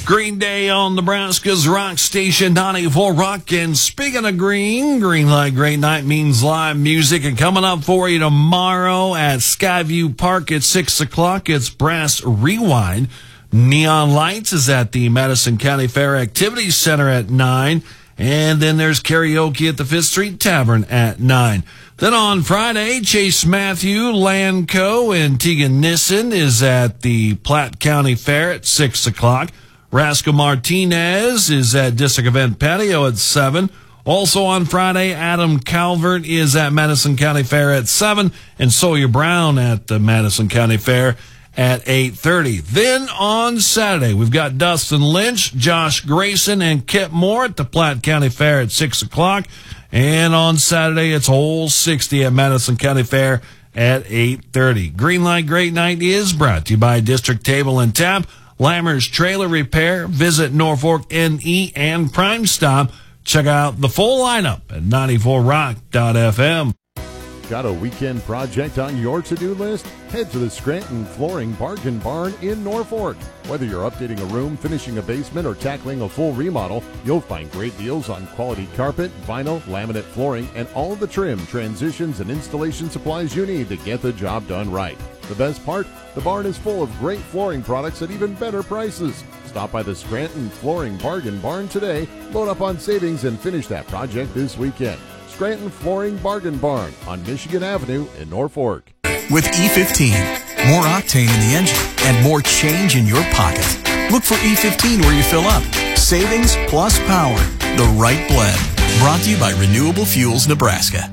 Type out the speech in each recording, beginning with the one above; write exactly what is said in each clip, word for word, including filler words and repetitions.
Green Day on Nebraska's rock station ninety-four Rock. And speaking of green, green light, great night means live music. And coming up for you tomorrow at Skyview Park at six o'clock, it's Brass Rewind. Neon Lights is at the Madison County Fair Activities Center at nine. And then there's karaoke at the Fifth Street Tavern at nine. Then on Friday, Chase Matthew, Landco, and Tegan Nissen is at the Platte County Fair at six o'clock. Rascal Martinez is at District Event Patio at seven. Also on Friday, Adam Calvert is at Madison County Fair at seven. And Sawyer Brown at the Madison County Fair at eight thirty. Then on Saturday, we've got Dustin Lynch, Josh Grayson, and Kip Moore at the Platte County Fair at six o'clock. And on Saturday, it's Hole sixty at Madison County Fair at eight thirty. Green Light Great Night is brought to you by District Table and Tap, Lammer's Trailer Repair. Visit Norfolk N E and Prime Stop. Check out the full lineup at ninety-four rock dot f m. Got a weekend project on your to-do list? Head to the Scranton Flooring Bargain Barn in Norfolk. Whether you're updating a room, finishing a basement, or tackling a full remodel, you'll find great deals on quality carpet, vinyl, laminate flooring, and all the trim, transitions, and installation supplies you need to get the job done right. The best part? The barn is full of great flooring products at even better prices. Stop by the Scranton Flooring Bargain Barn today, load up on savings, and finish that project this weekend. Scranton Flooring Bargain Barn on Michigan Avenue in Norfolk. With E fifteen, more octane in the engine and more change in your pocket. Look for E fifteen where you fill up. Savings plus power. The right blend. Brought to you by Renewable Fuels Nebraska.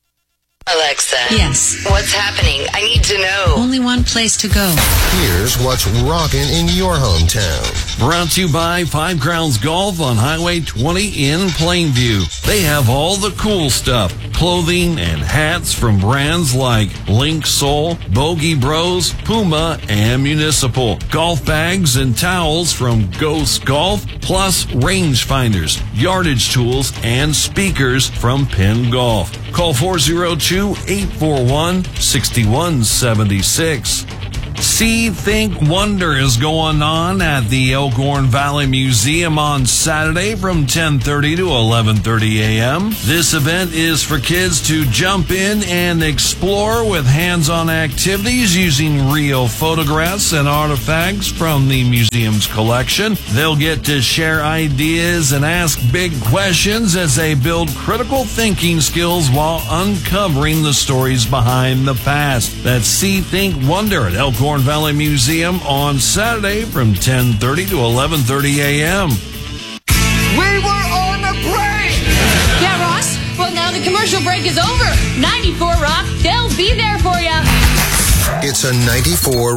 Alexa. Yes. What's happening? I need to know. Only one place to go. Here's what's rocking in your hometown. Brought to you by Five Crowns Golf on Highway twenty in Plainview. They have all the cool stuff. Clothing and hats from brands like Link Soul, Bogey Bros, Puma, and Municipal. Golf bags and towels from Ghost Golf, plus rangefinders, yardage tools, and speakers from Penn Golf. Call four oh two, eight four one, six one seven six. See, Think, Wonder is going on at the Elkhorn Valley Museum on Saturday from ten thirty to eleven thirty a m This event is for kids to jump in and explore with hands-on activities using real photographs and artifacts from the museum's collection. They'll get to share ideas and ask big questions as they build critical thinking skills while uncovering the stories behind the past. That's See, Think, Wonder at Elkhorn Valley Museum on Saturday from ten thirty to eleven thirty a m We were on a break! Yeah, Ross? Well, now the commercial break is over. ninety-four Rock, they'll be there for you. It's a ninety-four